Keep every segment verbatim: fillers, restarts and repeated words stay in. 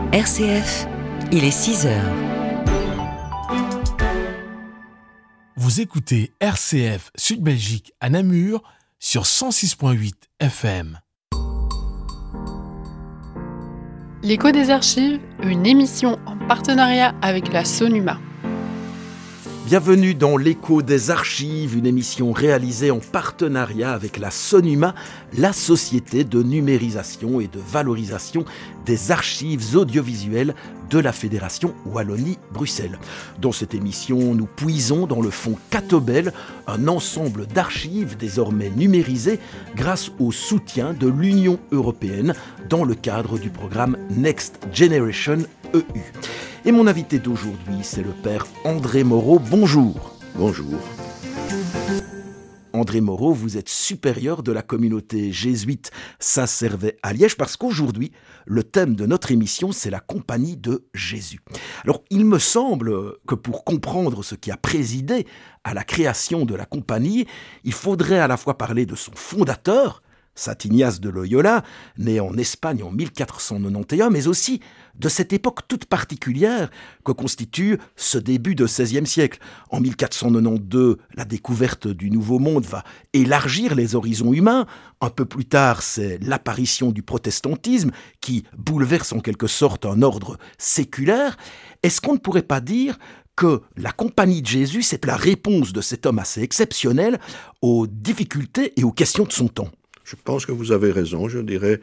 R C F, il est six heures. Vous écoutez R C F Sud Belgique à Namur sur cent six virgule huit F M. L'écho des archives, une émission en partenariat avec la Sonuma. Bienvenue dans l'écho des archives, une émission réalisée en partenariat avec la Sonuma, la société de numérisation et de valorisation des archives audiovisuelles de la Fédération Wallonie-Bruxelles. Dans cette émission, nous puisons dans le fonds Catobel, un ensemble d'archives désormais numérisées grâce au soutien de l'Union européenne dans le cadre du programme Next Generation E U. Et mon invité d'aujourd'hui, c'est le père André Moreau. Bonjour. Bonjour. André Moreau, vous êtes supérieur de la communauté jésuite Saint-Servais à Liège parce qu'aujourd'hui, le thème de notre émission, c'est la Compagnie de Jésus. Alors, il me semble que pour comprendre ce qui a présidé à la création de la Compagnie, il faudrait à la fois parler de son fondateur, Saint Ignace de Loyola, né en Espagne en mille quatre cent quatre-vingt-onze, mais aussi de cette époque toute particulière que constitue ce début du seizième siècle. En mille quatre cent quatre-vingt-douze, la découverte du Nouveau Monde va élargir les horizons humains. Un peu plus tard, c'est l'apparition du protestantisme qui bouleverse en quelque sorte un ordre séculaire. Est-ce qu'on ne pourrait pas dire que la Compagnie de Jésus, c'est la réponse de cet homme assez exceptionnel aux difficultés et aux questions de son temps ? Je pense que vous avez raison, je dirais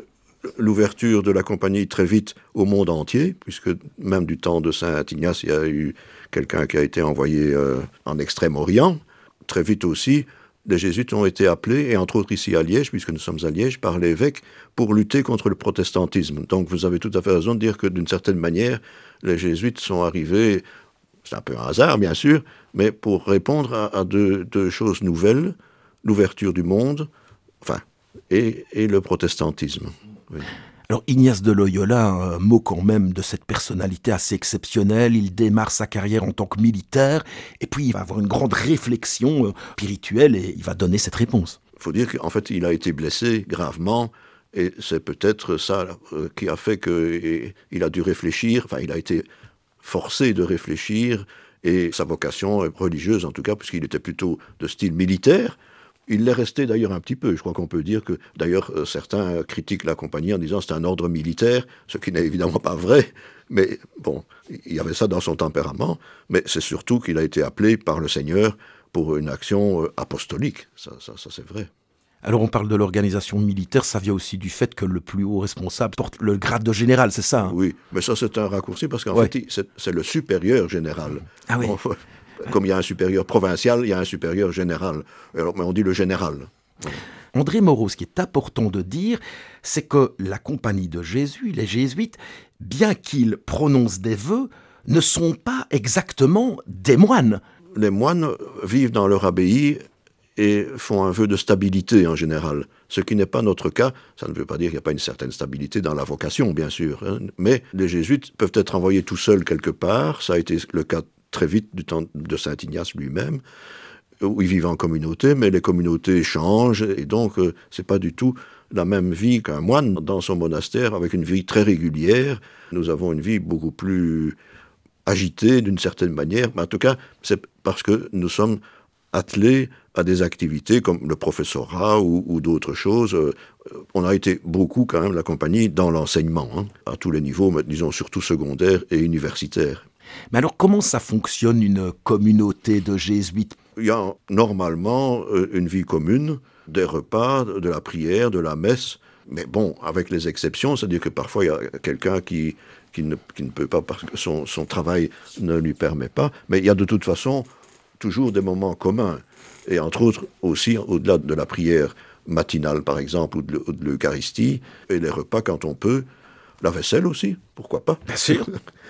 l'ouverture de la Compagnie très vite au monde entier, puisque même du temps de Saint Ignace, il y a eu quelqu'un qui a été envoyé euh, en Extrême-Orient. Très vite aussi, les jésuites ont été appelés, et entre autres ici à Liège, puisque nous sommes à Liège, par l'évêque, pour lutter contre le protestantisme. Donc vous avez tout à fait raison de dire que d'une certaine manière, les jésuites sont arrivés, c'est un peu un hasard bien sûr, mais pour répondre à, à deux, deux choses nouvelles, l'ouverture du monde, enfin, et, et le protestantisme. Oui. Alors Ignace de Loyola, un mot quand même de cette personnalité assez exceptionnelle. Il démarre sa carrière en tant que militaire, et puis il va avoir une grande réflexion euh, spirituelle, et il va donner cette réponse. Il faut dire qu'en fait, il a été blessé gravement, et c'est peut-être ça euh, qui a fait qu'il a dû réfléchir, enfin, il a été forcé de réfléchir, et sa vocation religieuse, en tout cas, puisqu'il était plutôt de style militaire. Il l'est resté d'ailleurs un petit peu. Je crois qu'on peut dire que, d'ailleurs, euh, certains critiquent la Compagnie en disant que c'est un ordre militaire, ce qui n'est évidemment pas vrai. Mais bon, il y avait ça dans son tempérament. Mais c'est surtout qu'il a été appelé par le Seigneur pour une action euh, apostolique. Ça, ça, ça, c'est vrai. Alors on parle de l'organisation militaire, ça vient aussi du fait que le plus haut responsable porte le grade de général, c'est ça hein? Oui, mais ça c'est un raccourci parce qu'en ouais. fait, c'est, c'est le supérieur général. Ah oui. Bon, comme il y a un supérieur provincial, il y a un supérieur général. Alors, mais on dit le général. André Moreau, ce qui est important de dire, c'est que la Compagnie de Jésus, les jésuites, bien qu'ils prononcent des vœux, ne sont pas exactement des moines. Les moines vivent dans leur abbaye et font un vœu de stabilité en général. Ce qui n'est pas notre cas. Ça ne veut pas dire qu'il n'y a pas une certaine stabilité dans la vocation, bien sûr. Hein. Mais les jésuites peuvent être envoyés tout seuls quelque part. Ça a été le cas très vite du temps de Saint Ignace lui-même, où ils vivent en communauté, mais les communautés changent, et donc euh, c'est pas du tout la même vie qu'un moine dans son monastère, avec une vie très régulière. Nous avons une vie beaucoup plus agitée d'une certaine manière, mais en tout cas, c'est parce que nous sommes attelés à des activités comme le professorat ou, ou d'autres choses. Euh, on a été beaucoup, quand même, la Compagnie, dans l'enseignement, hein, à tous les niveaux, mais disons surtout secondaire et universitaire. Mais alors, comment ça fonctionne, une communauté de jésuites ? Il y a normalement euh, une vie commune, des repas, de la prière, de la messe, mais bon, avec les exceptions, c'est-à-dire que parfois il y a quelqu'un qui, qui, ne, qui ne peut pas parce que son, son travail ne lui permet pas, mais il y a de toute façon toujours des moments communs, et entre autres aussi, au-delà de la prière matinale par exemple, ou de, ou de l'Eucharistie, et les repas quand on peut, la vaisselle aussi, pourquoi pas ? Bien sûr.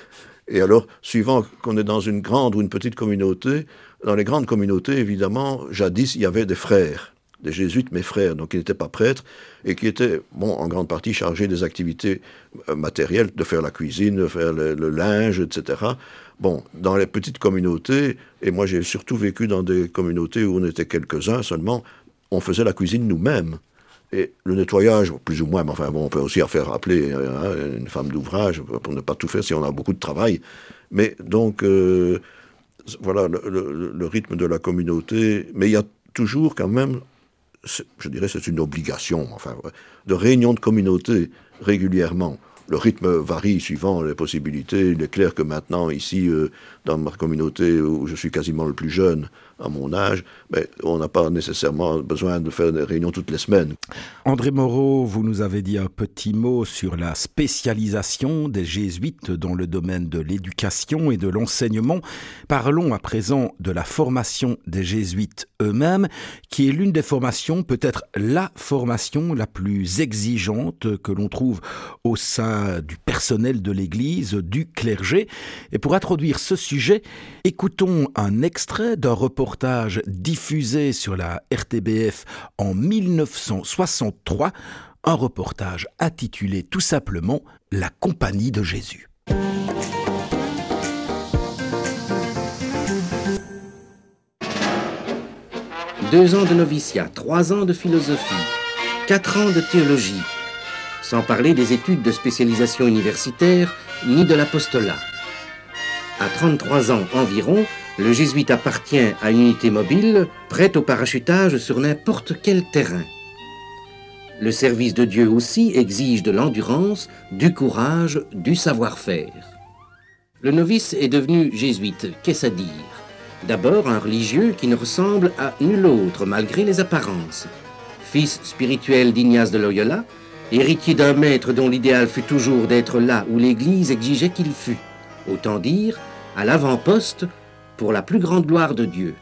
Et alors, suivant qu'on est dans une grande ou une petite communauté, dans les grandes communautés, évidemment, jadis, il y avait des frères, des jésuites, mais frères, donc qui n'étaient pas prêtres, et qui étaient, bon, en grande partie chargés des activités euh, matérielles, de faire la cuisine, de faire le, le linge, et cetera. Bon, dans les petites communautés, et moi j'ai surtout vécu dans des communautés où on était quelques-uns seulement, on faisait la cuisine nous-mêmes. Et le nettoyage, plus ou moins, mais enfin bon, on peut aussi faire appeler hein, une femme d'ouvrage pour ne pas tout faire si on a beaucoup de travail. Mais donc, euh, voilà le, le, le rythme de la communauté. Mais il y a toujours quand même, je dirais c'est une obligation, enfin, de réunions de communauté régulièrement. Le rythme varie suivant les possibilités. Il est clair que maintenant, ici, euh, dans ma communauté où je suis quasiment le plus jeune à mon âge, mais on n'a pas nécessairement besoin de faire des réunions toutes les semaines. André Moreau, vous nous avez dit un petit mot sur la spécialisation des jésuites dans le domaine de l'éducation et de l'enseignement. Parlons à présent de la formation des jésuites eux-mêmes, qui est l'une des formations, peut-être la formation la plus exigeante que l'on trouve au sein du personnel de l'Église, du clergé. Et pour introduire ce sujet, écoutons un extrait d'un reportage diffusé sur la R T B F en mille neuf cent soixante-trois, un reportage intitulé tout simplement « La Compagnie de Jésus ». Deux ans de noviciat, trois ans de philosophie, quatre ans de théologie, sans parler des études de spécialisation universitaire ni de l'apostolat. À trente-trois ans environ, le jésuite appartient à une unité mobile, prête au parachutage sur n'importe quel terrain. Le service de Dieu aussi exige de l'endurance, du courage, du savoir-faire. Le novice est devenu jésuite, qu'est-ce à dire? D'abord un religieux qui ne ressemble à nul autre malgré les apparences. Fils spirituel d'Ignace de Loyola, héritier d'un maître dont l'idéal fut toujours d'être là où l'Église exigeait qu'il fût. Autant dire, à l'avant-poste, pour la plus grande gloire de Dieu.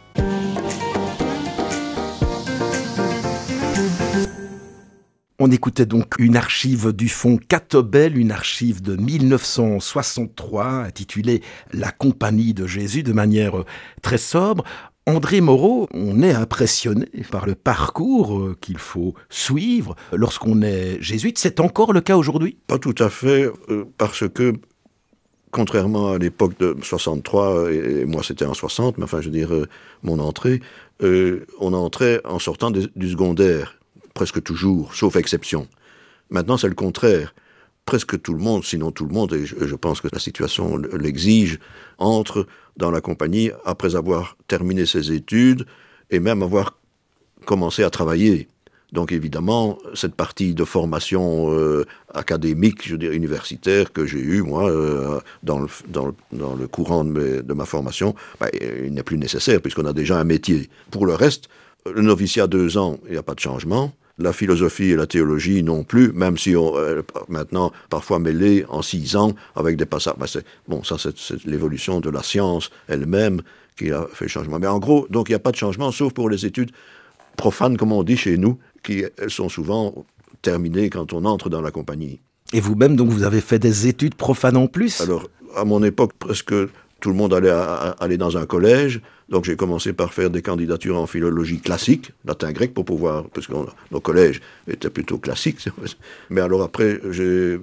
On écoutait donc une archive du fonds Catobel, une archive de mille neuf cent soixante-trois, intitulée « La Compagnie de Jésus » de manière très sobre. André Moreau, on est impressionné par le parcours qu'il faut suivre lorsqu'on est jésuite. C'est encore le cas aujourd'hui? Pas tout à fait, euh, parce que contrairement à l'époque de soixante-trois, et moi c'était en soixante, mais enfin je veux dire, euh, mon entrée, euh, on entrait en sortant de, du secondaire, presque toujours, sauf exception. Maintenant c'est le contraire. Presque tout le monde, sinon tout le monde, et je, je pense que la situation l'exige, entre dans la compagnie après avoir terminé ses études et même avoir commencé à travailler. Donc évidemment, cette partie de formation euh, académique, je veux dire universitaire, que j'ai eue, moi, euh, dans, le, dans, le, dans le courant de, mes, de ma formation, ben, il n'est plus nécessaire, puisqu'on a déjà un métier. Pour le reste, le noviciat deux ans, il n'y a pas de changement. La philosophie et la théologie non plus, même si on, euh, maintenant, parfois mêlées en six ans, avec des passages... Ben c'est, bon, ça, c'est, c'est l'évolution de la science elle-même qui a fait le changement. Mais en gros, donc, il n'y a pas de changement, sauf pour les études profanes, comme on dit chez nous, qui elles sont souvent terminées quand on entre dans la compagnie. Et vous-même, donc, vous avez fait des études profanes en plus? Alors, à mon époque, presque tout le monde allait à, à, aller dans un collège, donc j'ai commencé par faire des candidatures en philologie classique, latin-grec, pour pouvoir, parce que nos collèges étaient plutôt classiques. Mais alors après, j'ai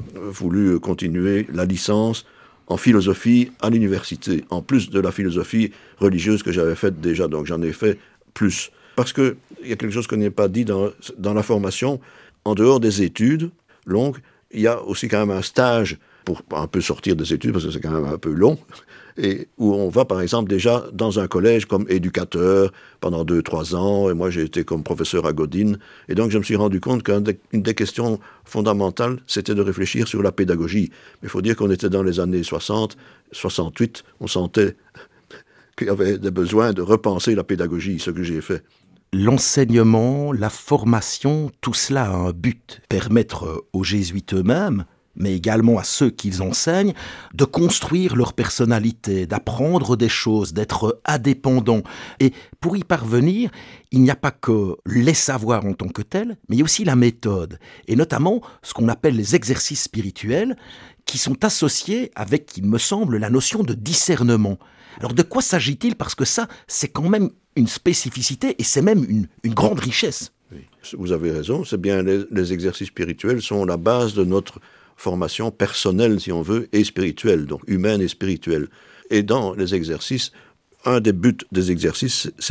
voulu continuer la licence en philosophie à l'université, en plus de la philosophie religieuse que j'avais faite déjà, donc j'en ai fait plus. Parce qu'il y a quelque chose qu'on n'est pas dit dans, dans la formation, en dehors des études longues, il y a aussi quand même un stage pour un peu sortir des études, parce que c'est quand même un peu long, et où on va par exemple déjà dans un collège comme éducateur pendant deux, trois ans, et moi j'ai été comme professeur à Godine, et donc je me suis rendu compte qu'une des, des questions fondamentales, c'était de réfléchir sur la pédagogie. Mais il faut dire qu'on était dans les années soixante, soixante-huit, on sentait qu'il y avait des besoins de repenser la pédagogie, ce que j'ai fait. L'enseignement, la formation, tout cela a un but, permettre aux jésuites eux-mêmes, mais également à ceux qu'ils enseignent, de construire leur personnalité, d'apprendre des choses, d'être indépendants. Et pour y parvenir, il n'y a pas que les savoirs en tant que tels, mais il y a aussi la méthode, et notamment ce qu'on appelle les exercices spirituels, qui sont associés avec, il me semble, la notion de discernement. Alors de quoi s'agit-il? Parce que ça, c'est quand même une spécificité, et c'est même une, une grande richesse. Oui, vous avez raison, c'est bien, les, les exercices spirituels sont la base de notre formation personnelle, si on veut, et spirituelle, donc humaine et spirituelle. Et dans les exercices, un des buts des exercices, c'est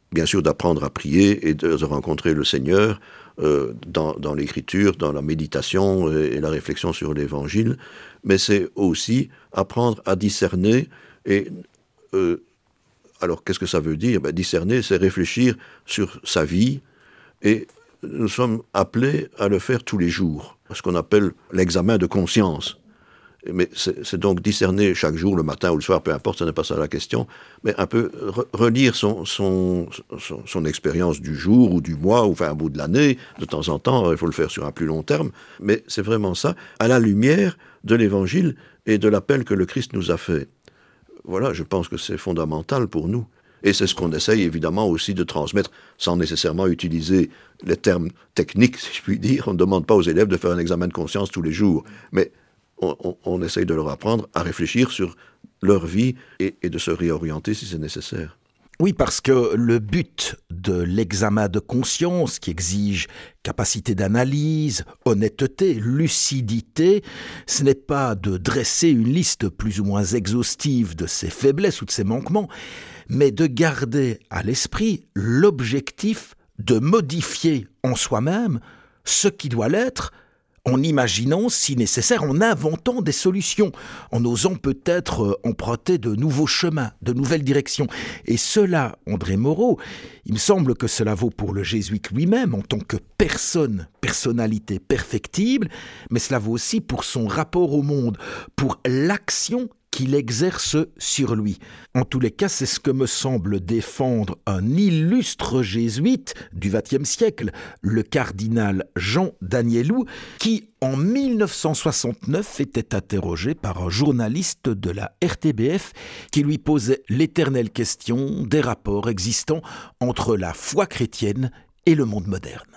bien sûr d'apprendre à prier et de, de rencontrer le Seigneur euh, dans, dans l'écriture, dans la méditation et, et la réflexion sur l'Évangile, mais c'est aussi apprendre à discerner. Et euh, alors qu'est-ce que ça veut dire? Ben, discerner, c'est réfléchir sur sa vie, et nous sommes appelés à le faire tous les jours, ce qu'on appelle l'examen de conscience. Mais c'est, c'est donc discerner chaque jour, le matin ou le soir, peu importe, ce n'est pas ça la question, mais un peu re- relire son, son, son, son expérience du jour ou du mois, ou enfin un bout de l'année, de temps en temps, il faut le faire sur un plus long terme, mais c'est vraiment ça, à la lumière de l'Évangile et de l'appel que le Christ nous a fait. Voilà, je pense que c'est fondamental pour nous. Et c'est ce qu'on essaye évidemment aussi de transmettre, sans nécessairement utiliser les termes techniques, si je puis dire. On ne demande pas aux élèves de faire un examen de conscience tous les jours, mais on, on, on essaye de leur apprendre à réfléchir sur leur vie et, et de se réorienter si c'est nécessaire. Oui, parce que le but de l'examen de conscience, qui exige capacité d'analyse, honnêteté, lucidité, ce n'est pas de dresser une liste plus ou moins exhaustive de ses faiblesses ou de ses manquements, mais de garder à l'esprit l'objectif de modifier en soi-même ce qui doit l'être, en imaginant, si nécessaire, en inventant des solutions, en osant peut-être emprunter de nouveaux chemins, de nouvelles directions. Et cela, André Moreau, il me semble que cela vaut pour le jésuite lui-même, en tant que personne, personnalité perfectible, mais cela vaut aussi pour son rapport au monde, pour l'action qu'il exerce sur lui. En tous les cas, c'est ce que me semble défendre un illustre jésuite du vingtième siècle, le cardinal Jean Danielou, qui, en mille neuf cent soixante-neuf, était interrogé par un journaliste de la R T B F qui lui posait l'éternelle question des rapports existants entre la foi chrétienne et le monde moderne.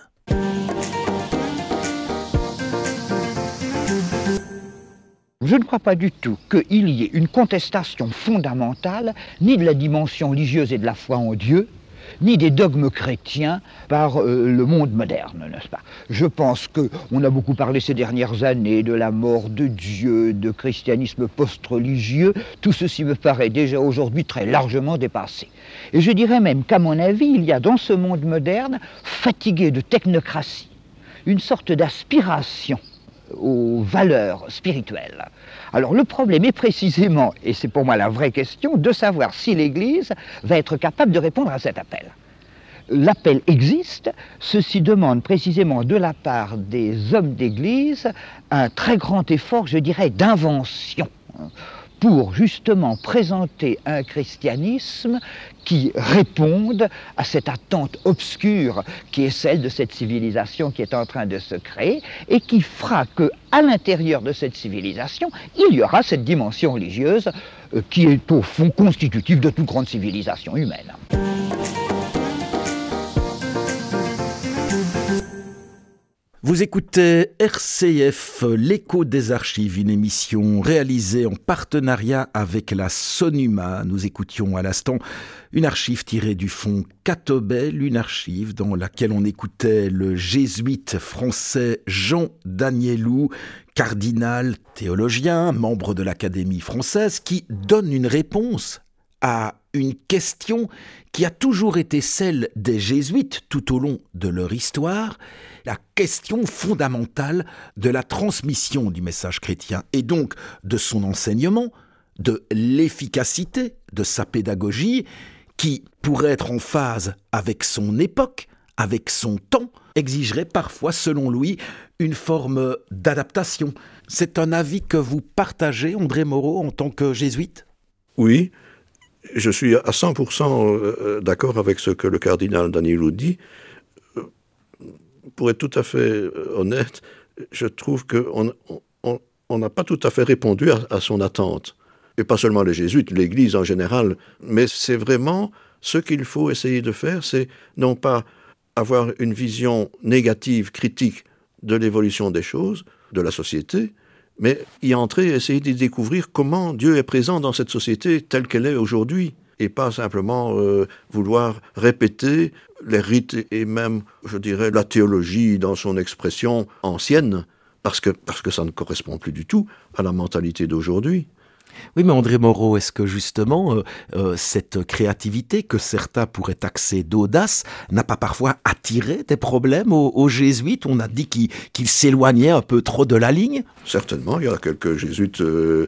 Je ne crois pas du tout qu'il y ait une contestation fondamentale ni de la dimension religieuse et de la foi en Dieu, ni des dogmes chrétiens par euh, le monde moderne, n'est-ce pas? Je pense qu'on a beaucoup parlé ces dernières années de la mort de Dieu, de christianisme post-religieux. Tout ceci me paraît déjà aujourd'hui très largement dépassé. Et je dirais même qu'à mon avis, il y a dans ce monde moderne, fatigué de technocratie, une sorte d'aspiration aux valeurs spirituelles. Alors le problème est précisément, et c'est pour moi la vraie question, de savoir si l'Église va être capable de répondre à cet appel. L'appel existe, ceci demande précisément de la part des hommes d'Église un très grand effort, je dirais, d'invention, pour justement présenter un christianisme qui réponde à cette attente obscure qui est celle de cette civilisation qui est en train de se créer et qui fera qu'à l'intérieur de cette civilisation, il y aura cette dimension religieuse euh, qui est au fond constitutive de toute grande civilisation humaine. Vous écoutez R C F, l'écho des archives, une émission réalisée en partenariat avec la Sonuma. Nous écoutions à l'instant une archive tirée du fonds Catobel, une archive dans laquelle on écoutait le jésuite français Jean Danielou, cardinal, théologien, membre de l'Académie française, qui donne une réponse à une question qui a toujours été celle des jésuites tout au long de leur histoire, la question fondamentale de la transmission du message chrétien et donc de son enseignement, de l'efficacité de sa pédagogie qui, pour être en phase avec son époque, avec son temps, exigerait parfois, selon lui, une forme d'adaptation. C'est un avis que vous partagez, André Moreau, en tant que jésuite ? Oui, je suis à cent pour cent d'accord avec ce que le cardinal Danielou dit. Pour être tout à fait honnête, je trouve qu'on on, on n'a pas tout à fait répondu à, à son attente. Et pas seulement les jésuites, l'Église en général. Mais c'est vraiment ce qu'il faut essayer de faire, c'est non pas avoir une vision négative, critique de l'évolution des choses, de la société, mais y entrer et essayer de découvrir comment Dieu est présent dans cette société telle qu'elle est aujourd'hui. Et pas simplement euh, vouloir répéter les rites et même, je dirais, la théologie dans son expression ancienne, parce que, parce que ça ne correspond plus du tout à la mentalité d'aujourd'hui. Oui, mais André Moreau, est-ce que justement euh, euh, cette créativité que certains pourraient taxer d'audace n'a pas parfois attiré des problèmes aux, aux jésuites? On a dit qu'ils, qu'ils s'éloignaient un peu trop de la ligne. Certainement, il y a quelques jésuites euh,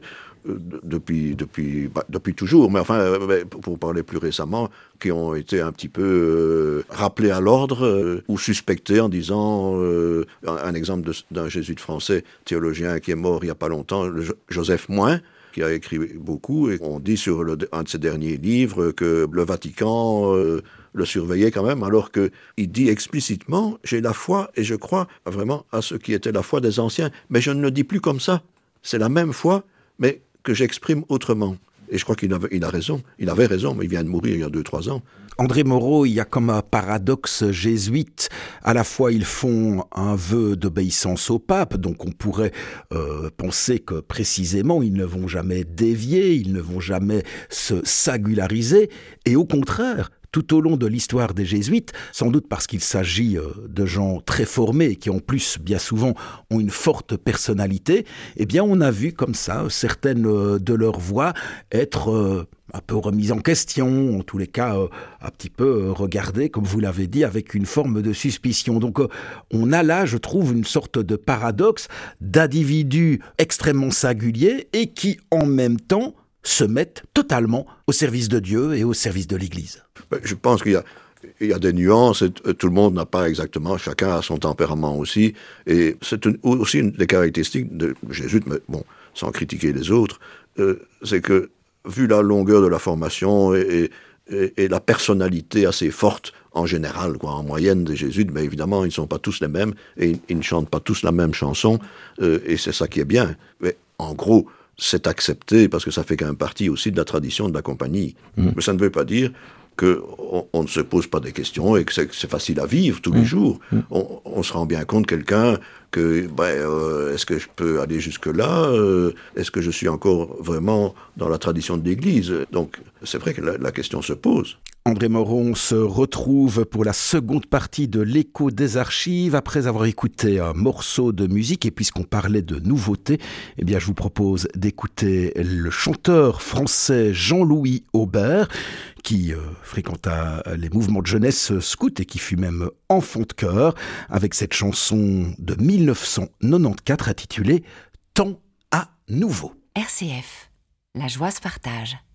depuis, depuis, bah, depuis toujours, mais enfin, euh, pour parler plus récemment, qui ont été un petit peu euh, rappelés à l'ordre euh, ou suspectés en disant, euh, un, un exemple de, d'un jésuite français, théologien qui est mort il n'y a pas longtemps, le, Joseph Moins, qui a écrit beaucoup, et on dit sur le, un de ses derniers livres que le Vatican euh, le surveillait quand même, alors qu'il dit explicitement « j'ai la foi et je crois vraiment à ce qui était la foi des anciens, mais je ne le dis plus comme ça, c'est la même foi, mais que j'exprime autrement ». Et je crois qu'il avait, il a raison, il avait raison, mais il vient de mourir il y a deux, trois ans. André Moreau, il y a comme un paradoxe jésuite. À la fois, ils font un vœu d'obéissance au pape, donc on pourrait euh, penser que précisément, ils ne vont jamais dévier, ils ne vont jamais se singulariser. Et au contraire, tout au long de l'histoire des jésuites, sans doute parce qu'il s'agit de gens très formés, qui en plus, bien souvent, ont une forte personnalité, eh bien, on a vu comme ça certaines de leurs voix être un peu remises en question, en tous les cas, un petit peu regardées, comme vous l'avez dit, avec une forme de suspicion. Donc, on a là, je trouve, une sorte de paradoxe d'individus extrêmement singuliers et qui, en même temps, se mettent totalement au service de Dieu et au service de l'Église. Je pense qu'il y a, il y a des nuances, et tout le monde n'a pas exactement, chacun a son tempérament aussi, et c'est une, aussi une des caractéristiques de Jésus, mais bon, sans critiquer les autres, euh, c'est que, vu la longueur de la formation et, et, et la personnalité assez forte, en général, quoi, en moyenne des jésuites, mais évidemment, ils ne sont pas tous les mêmes, et ils, ils ne chantent pas tous la même chanson, euh, et c'est ça qui est bien. Mais en gros, c'est accepté parce que ça fait quand même partie aussi de la tradition de la compagnie. Mmh. Mais ça ne veut pas dire qu'on on ne se pose pas des questions et que c'est, c'est facile à vivre tous mmh. les jours. Mmh. On, on se rend bien compte, quelqu'un, que ben, euh, est-ce que je peux aller jusque-là euh, Est-ce que je suis encore vraiment dans la tradition de l'Église? Donc, c'est vrai que la, la question se pose. André Moreau, on se retrouve pour la seconde partie de l'écho des archives. Après avoir écouté un morceau de musique, et puisqu'on parlait de nouveautés, eh bien, je vous propose d'écouter le chanteur français Jean-Louis Aubert, qui euh, fréquenta les mouvements de jeunesse scout et qui fut même enfant de chœur, avec cette chanson de dix-neuf cent quatre-vingt-quatorze intitulée « Temps à nouveau ». R C F, la joie se partage.